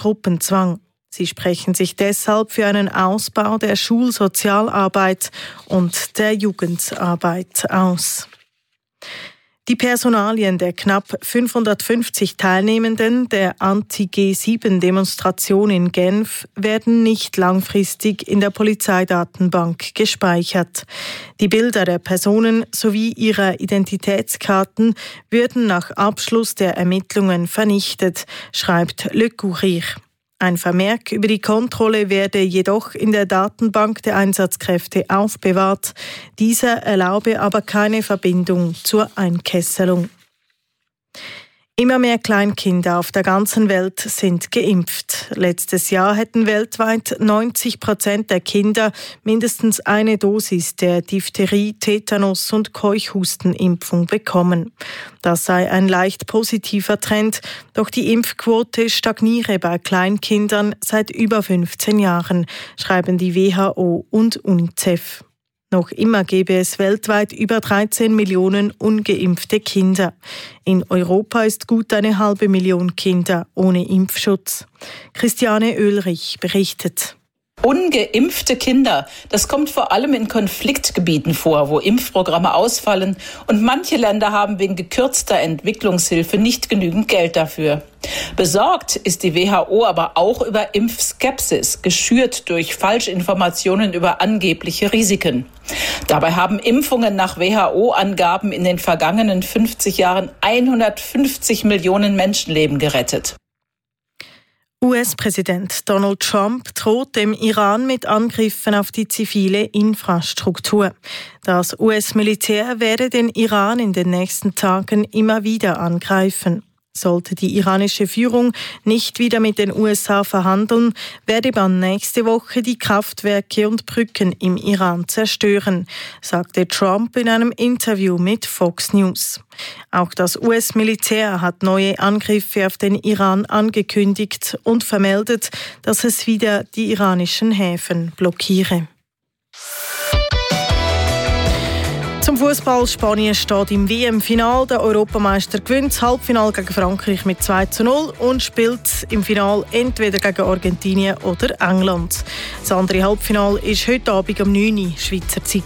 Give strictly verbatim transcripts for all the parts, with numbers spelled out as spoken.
Gruppenzwang. Sie sprechen sich deshalb für einen Ausbau der Schulsozialarbeit und der Jugendarbeit aus. Die Personalien der knapp fünfhundertfünfzig Teilnehmenden der Anti G sieben Demonstration in Genf werden nicht langfristig in der Polizeidatenbank gespeichert. Die Bilder der Personen sowie ihrer Identitätskarten würden nach Abschluss der Ermittlungen vernichtet, schreibt Le Courrier. Ein Vermerk über die Kontrolle werde jedoch in der Datenbank der Einsatzkräfte aufbewahrt. Dieser erlaube aber keine Verbindung zur Einkesselung. Immer mehr Kleinkinder auf der ganzen Welt sind geimpft. Letztes Jahr hätten weltweit neunzig Prozent der Kinder mindestens eine Dosis der Diphtherie-, Tetanus- und Keuchhustenimpfung bekommen. Das sei ein leicht positiver Trend, doch die Impfquote stagniere bei Kleinkindern seit über fünfzehn Jahren, schreiben die W H O und UNICEF. Noch immer gäbe es weltweit über dreizehn Millionen ungeimpfte Kinder. In Europa ist gut eine halbe Million Kinder ohne Impfschutz. Christiane Oehlrich berichtet. Ungeimpfte Kinder, das kommt vor allem in Konfliktgebieten vor, wo Impfprogramme ausfallen und manche Länder haben wegen gekürzter Entwicklungshilfe nicht genügend Geld dafür. Besorgt ist die W H O aber auch über Impfskepsis, geschürt durch Falschinformationen über angebliche Risiken. Dabei haben Impfungen nach W H O-Angaben in den vergangenen fünfzig Jahren hundertfünfzig Millionen Menschenleben gerettet. U S-Präsident Donald Trump droht dem Iran mit Angriffen auf die zivile Infrastruktur. Das U S-Militär werde den Iran in den nächsten Tagen immer wieder angreifen. Sollte die iranische Führung nicht wieder mit den U S A verhandeln, werde man nächste Woche die Kraftwerke und Brücken im Iran zerstören, sagte Trump in einem Interview mit Fox News. Auch das U S-Militär hat neue Angriffe auf den Iran angekündigt und vermeldet, dass es wieder die iranischen Häfen blockiere. Zum Fußball: Spanien steht im W M-Final. Der Europameister gewinnt das Halbfinale gegen Frankreich mit zwei zu null und spielt im Finale entweder gegen Argentinien oder England. Das andere Halbfinale ist heute Abend um neun Uhr Schweizer Zeit.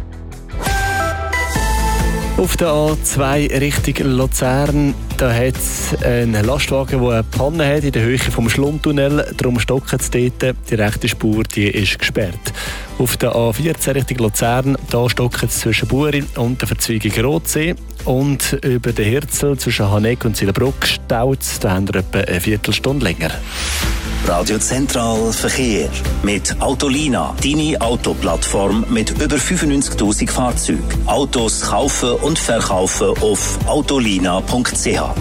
Auf der A zwei Richtung Luzern, da hat es einen Lastwagen, der eine Panne hat in der Höhe vom Schlundtunnel. Darum stocken sie dort. Die rechte Spur die ist gesperrt. Auf der A vierzehn Richtung Luzern, da stocken sie zwischen Buri und der Verzweigung Rotsee. Und über den Hirzel zwischen Haneck und Silbruck staut es. Da haben wir etwa eine Viertelstunde länger. Radio Zentral Verkehr mit Autolina, deine Autoplattform mit über fünfundneunzigtausend Fahrzeugen. Autos kaufen und verkaufen auf autolina punkt c h.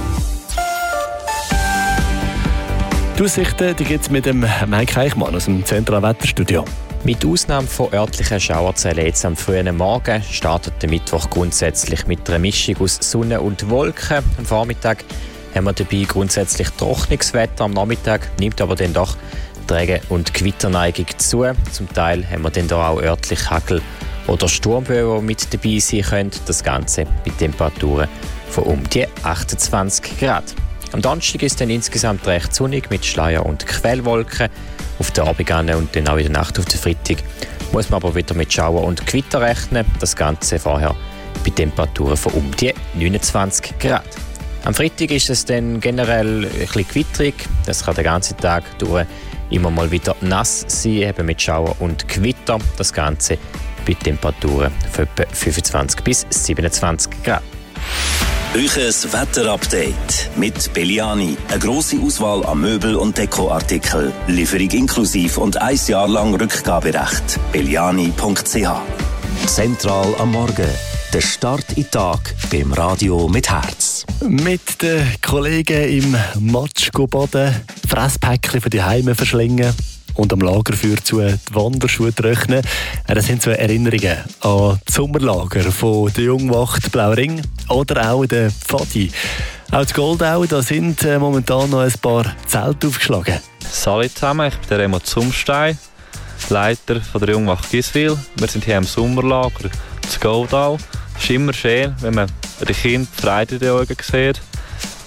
Die Aussichten gibt es mit dem Mike Eichmann aus dem Zentralwetterstudio. Mit Ausnahme von örtlichen Schauerzellen jetzt am frühen Morgen startet der Mittwoch grundsätzlich mit einer Mischung aus Sonne und Wolken. Am Vormittag haben wir dabei grundsätzlich trockenes Wetter. Am Nachmittag nimmt aber dann doch die Regen- und Gewitterneigung zu. Zum Teil haben wir dann da auch örtlich Hagel oder Sturmböen, die mit dabei sein können. Das Ganze bei Temperaturen von um die achtundzwanzig Grad. Am Donnerstag ist es dann insgesamt recht sonnig mit Schleier- und Quellwolken. Auf der Abend und dann auch in der Nacht auf den Freitag muss man aber wieder mit Schauer und Gewitter rechnen. Das Ganze vorher bei Temperaturen von um die neunundzwanzig Grad. Am Freitag ist es dann generell ein bisschen gewitterig. Das kann den ganzen Tag durch immer mal wieder nass sein, eben mit Schauer und Gewitter. Das Ganze bei Temperaturen von etwa fünfundzwanzig bis siebenundzwanzig Grad. Euches Wetterupdate mit Belliani. Eine grosse Auswahl an Möbel- und Dekoartikeln. Lieferung inklusiv und ein Jahr lang Rückgaberecht. belliani punkt c h. Zentral am Morgen. Der Start in den Tag beim Radio mit Herz. Mit den Kollegen im Matsch baden, Fresspäckchen für die Heime verschlingen und am Lagerfeuer zu die Wanderschuhe trocknen. Das sind so Erinnerungen an das Sommerlager von der Jungwacht Blauring oder auch der Pfadi. Auch in Goldau, da sind momentan noch ein paar Zelte aufgeschlagen. Salut zusammen, ich bin der Remo Zumstein, Leiter von der Jungwacht Giswil. Wir sind hier im Sommerlager in Goldau. Es ist immer schön, wenn man die Kinder die Freude in den Augen sieht.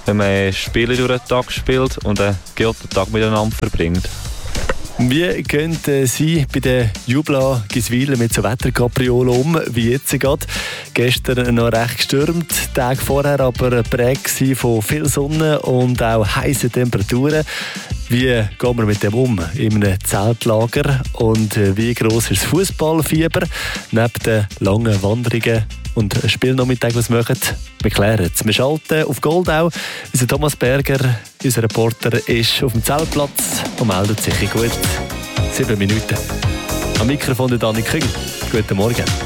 wenn man Spiele durch den Tag spielt und einen guten Tag miteinander verbringt. Wie gehen Sie bei den Jubla Giswiler mit so Wetterkapriolen um, wie jetzt gerade? Gestern noch recht gestürmt, Tag vorher aber geprägt von viel Sonne und auch heißen Temperaturen. Wie gehen wir mit dem um in einem Zeltlager und wie gross ist das Fußballfieber neben den langen Wanderungen und Spielnachmittag, was wir machen? Wir klären es. Wir schalten auf Goldau. Unser Thomas Berger, unser Reporter, ist auf dem Zeltplatz und meldet sich in gut sieben Minuten. Am Mikrofon der Dani Küng. Guten Morgen.